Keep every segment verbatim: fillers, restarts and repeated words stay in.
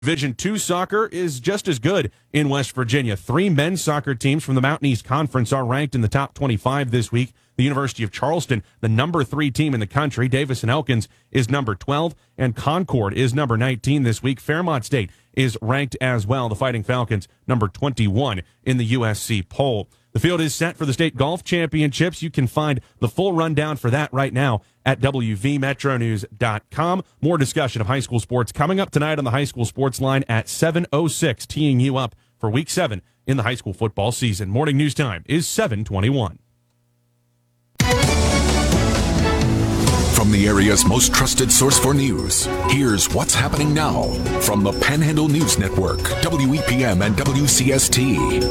Division two soccer is just as good in West Virginia. Three men's soccer teams from the Mountain East Conference are ranked in the top twenty-five this week. The University of Charleston, the number three team in the country. Davis and Elkins is number twelve, and Concord is number nineteen this week. Fairmont State is ranked as well. The Fighting Falcons, number twenty-one in the U S C poll. The field is set for the state golf championships. You can find the full rundown for that right now at W V Metro News dot com. More discussion of high school sports coming up tonight on the High School Sports Line at seven oh six, teeing you up for week seven in the high school football season. Morning news time is seven twenty-one. From the area's most trusted source for news, here's what's happening now from the Panhandle News Network, W E P M and W C S T.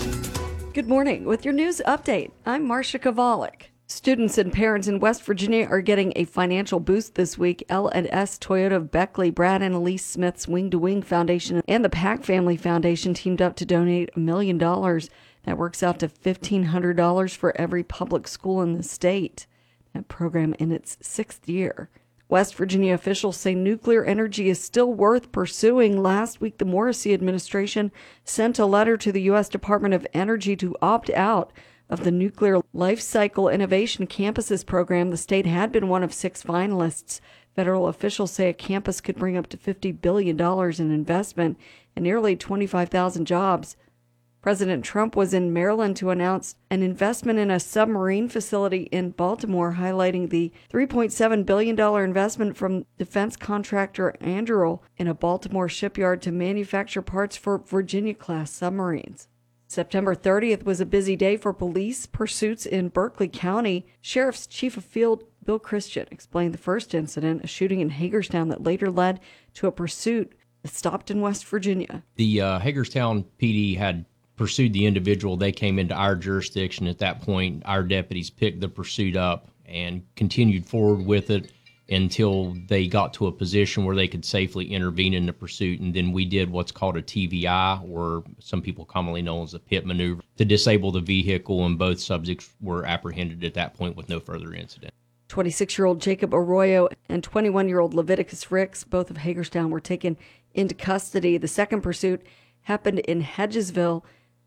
Good morning. With your news update, I'm Marcia Kovalik. Students and parents in West Virginia are getting a financial boost this week. L and S Toyota of Beckley, Brad and Elise Smith's Wing to Wing Foundation and the Pack Family Foundation teamed up to donate a million dollars. That works out to fifteen hundred dollars for every public school in the state. That program in its sixth year. West Virginia officials say nuclear energy is still worth pursuing. Last week, the Morrissey administration sent a letter to the U S Department of Energy to opt out of the Nuclear Life Cycle Innovation Campuses program. The state had been one of six finalists. Federal officials say a campus could bring up to fifty billion dollars in investment and nearly twenty-five thousand jobs. President Trump was in Maryland to announce an investment in a submarine facility in Baltimore, highlighting the three point seven billion dollars investment from defense contractor Anduril in a Baltimore shipyard to manufacture parts for Virginia-class submarines. September thirtieth was a busy day for police pursuits in Berkeley County. Sheriff's Chief of Field Bill Christian explained the first incident, a shooting in Hagerstown that later led to a pursuit that stopped in West Virginia. The uh, Hagerstown P D had pursued the individual. They came into our jurisdiction. At that point, our deputies picked the pursuit up and continued forward with it until they got to a position where they could safely intervene in the pursuit. And then we did what's called a T V I, or some people commonly know as a pit maneuver, to disable the vehicle, and both subjects were apprehended at that point with no further incident. twenty-six-year-old Jacob Arroyo and twenty-one-year-old Leviticus Ricks, both of Hagerstown, were taken into custody. The second pursuit happened in Hedgesville.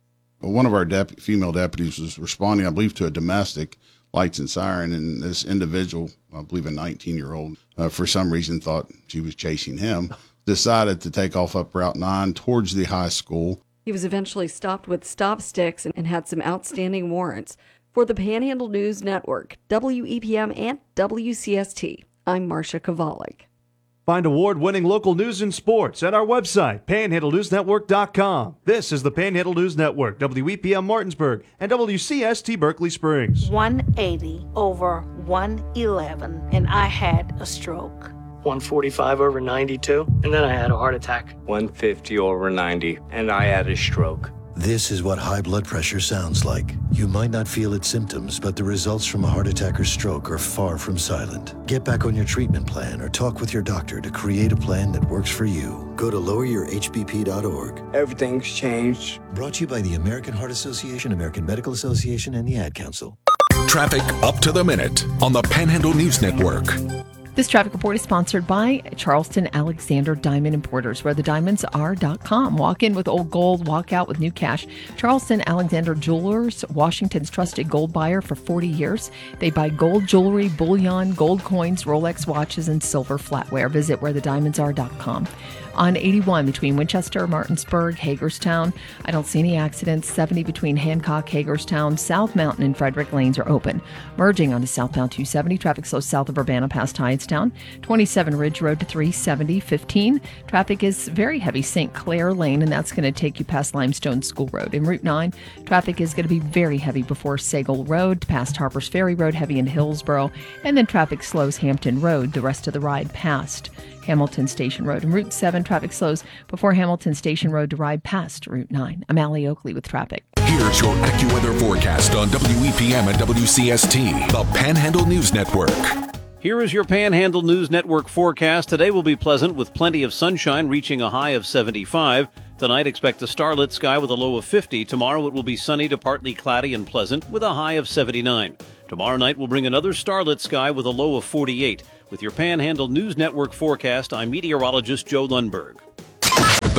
One of our dep- female deputies was responding, I believe, to a domestic lights and siren, and this individual, I believe a nineteen-year-old, uh, for some reason thought she was chasing him, decided to take off up Route nine towards the high school. He was eventually stopped with stop sticks and had some outstanding warrants. For the Panhandle News Network, W E P M and W C S T, I'm Marcia Kovalik. Find award-winning local news and sports at our website, panhandle news network dot com. This is the Panhandle News Network, W E P M Martinsburg, and W C S T Berkeley Springs. one eighty over one eleven, and I had a stroke. one forty-five over ninety-two, and then I had a heart attack. one fifty over ninety, and I had a stroke. This is what high blood pressure sounds like. You might not feel its symptoms, but the results from a heart attack or stroke are far from silent. Get back on your treatment plan or talk with your doctor to create a plan that works for you. Go to lower your h b p dot org. Everything's changed. Brought to you by the American Heart Association, American Medical Association, and the Ad Council. Traffic up to the minute on the Panhandle News Network. This traffic report is sponsored by Charleston Alexander Diamond Importers, where the diamonds are dot com. Walk in with old gold, walk out with new cash. Charleston Alexander Jewelers, Washington's trusted gold buyer for forty years. They buy gold jewelry, bullion, gold coins, Rolex watches, and silver flatware. Visit where the diamonds are dot com. On eighty-one between Winchester, Martinsburg, Hagerstown, I don't see any accidents. seventy between Hancock, Hagerstown, South Mountain, and Frederick lanes are open. Merging onto southbound two seventy, traffic slows south of Urbana past Hydestown. twenty-seven Ridge Road to three seventy. fifteen, traffic is very heavy Saint Clair Lane, and that's going to take you past Limestone School Road. In Route nine, traffic is going to be very heavy before Sagal Road, past Harper's Ferry Road, heavy in Hillsboro, and then traffic slows Hampton Road, the rest of the ride past Hamilton Station Road. And Route seven, traffic slows before Hamilton Station Road to ride past Route nine. I'm Allie Oakley with traffic. Here's your AccuWeather forecast on W E P M and W C S T, the Panhandle News Network. Here is your Panhandle News Network forecast. Today will be pleasant with plenty of sunshine, reaching a high of seventy-five. Tonight, expect a starlit sky with a low of fifty. Tomorrow, it will be sunny to partly cloudy and pleasant with a high of seventy-nine. Tomorrow night will bring another starlit sky with a low of forty-eight. With your Panhandle News Network forecast, I'm meteorologist Joe Lundberg.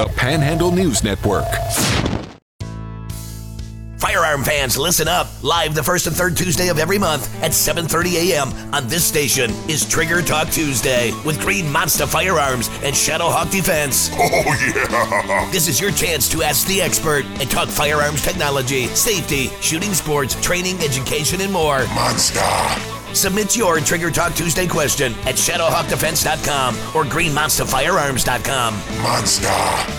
the Panhandle News Network. Firearm fans, listen up. Live the first and third Tuesday of every month at seven thirty a.m. on this station is Trigger Talk Tuesday with Green Monster Firearms and Shadowhawk Defense. Oh, yeah. This is your chance to ask the expert and talk firearms technology, safety, shooting sports, training, education, and more. Monster. Submit your Trigger Talk Tuesday question at shadowhawk defense dot com or green monster firearms dot com. Monster.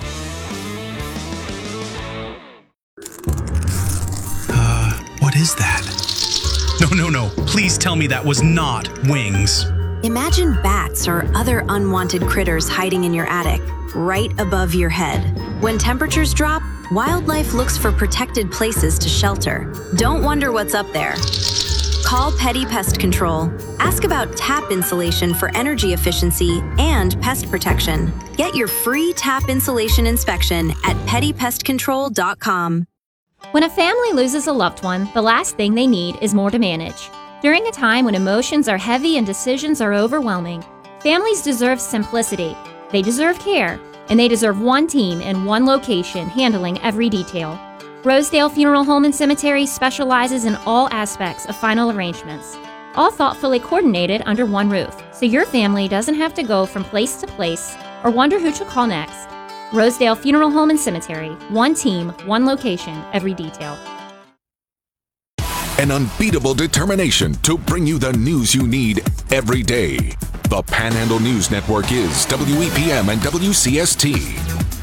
What is that? No, no, no. Please tell me that was not wings. Imagine bats or other unwanted critters hiding in your attic, right above your head. When temperatures drop, wildlife looks for protected places to shelter. Don't wonder what's up there. Call Petty Pest Control. Ask about tap insulation for energy efficiency and pest protection. Get your free tap insulation inspection at petty pest control dot com. When a family loses a loved one, the last thing they need is more to manage. During a time when emotions are heavy and decisions are overwhelming, families deserve simplicity, they deserve care, and they deserve one team in one location handling every detail. Rosedale Funeral Home and Cemetery specializes in all aspects of final arrangements, all thoughtfully coordinated under one roof, so your family doesn't have to go from place to place or wonder who to call next. Rosedale Funeral Home and Cemetery. One team, one location, every detail. An unbeatable determination to bring you the news you need every day. The Panhandle News Network is W E P M and W C S T.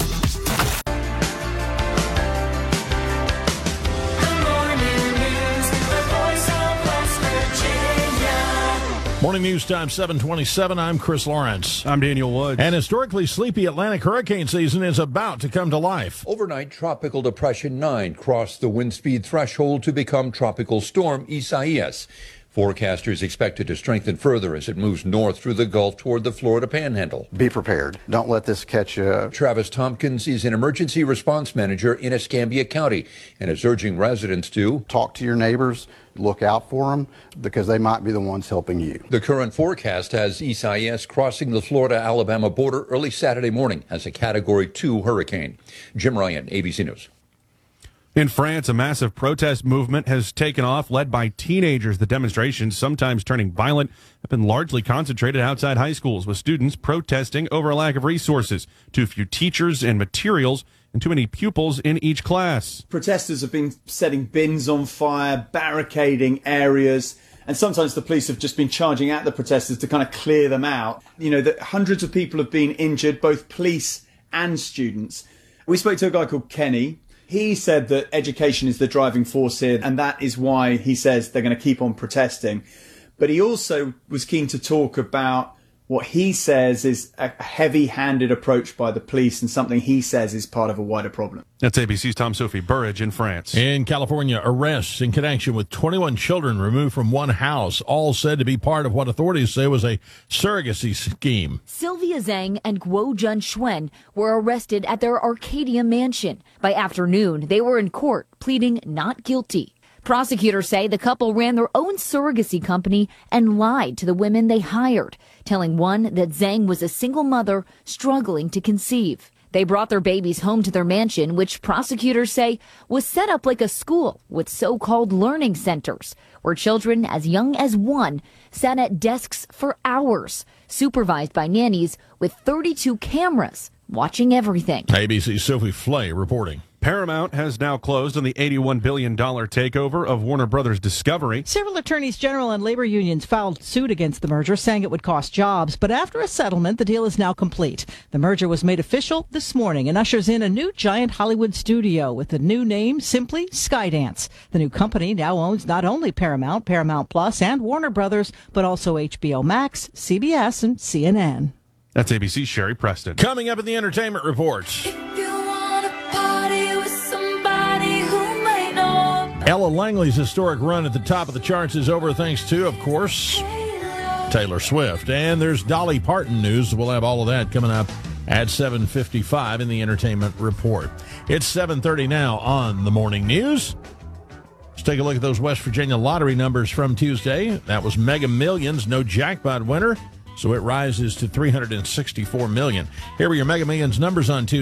Morning News Time, seven twenty-seven. I'm Chris Lawrence. I'm Daniel Woods. An historically sleepy Atlantic hurricane season is about to come to life. Overnight, Tropical Depression nine crossed the wind speed threshold to become Tropical Storm Isaias. Forecasters expect it to strengthen further as it moves north through the Gulf toward the Florida Panhandle. Be prepared. Don't let this catch you. Travis Tompkins is an emergency response manager in Escambia County and is urging residents to talk to your neighbors, look out for them, because they might be the ones helping you. The current forecast has Isaias crossing the Florida-Alabama border early Saturday morning as a Category two hurricane. Jim Ryan, A B C News. In France, a massive protest movement has taken off, led by teenagers. The demonstrations, sometimes turning violent, have been largely concentrated outside high schools, with students protesting over a lack of resources, too few teachers and materials, and too many pupils in each class. Protesters have been setting bins on fire, barricading areas, and sometimes the police have just been charging at the protesters to kind of clear them out. You know, that hundreds of people have been injured, both police and students. We spoke to a guy called Kenny. He said that education is the driving force here, and that is why he says they're going to keep on protesting. But he also was keen to talk about what he says is a heavy-handed approach by the police and something he says is part of a wider problem. That's A B C's Tom Sophie Burridge in France. In California, arrests in connection with twenty-one children removed from one house, all said to be part of what authorities say was a surrogacy scheme. Sylvia Zhang and Guo Jun Xuen were arrested at their Arcadia mansion. By afternoon, they were in court pleading not guilty. Prosecutors say the couple ran their own surrogacy company and lied to the women they hired, telling one that Zhang was a single mother struggling to conceive. They brought their babies home to their mansion, which prosecutors say was set up like a school with so-called learning centers, where children as young as one sat at desks for hours, supervised by nannies with thirty-two cameras watching everything. A B C's Sophie Flay reporting. Paramount has now closed on the eighty-one billion dollars takeover of Warner Brothers Discovery. Several attorneys general and labor unions filed suit against the merger, saying it would cost jobs. But after a settlement, the deal is now complete. The merger was made official this morning and ushers in a new giant Hollywood studio with the new name simply Skydance. The new company now owns not only Paramount, Paramount Plus, and Warner Brothers, but also H B O Max, C B S, and C N N. That's A B C's Sherry Preston. Coming up in the entertainment reports. Ella Langley's historic run at the top of the charts is over thanks to, of course, Taylor Swift. And there's Dolly Parton news. We'll have all of that coming up at seven fifty-five in the entertainment report. It's seven thirty now on the morning news. Let's take a look at those West Virginia lottery numbers from Tuesday. That was Mega Millions, no jackpot winner, so it rises to three hundred sixty-four million dollars. Here were your Mega Millions numbers on Tuesday.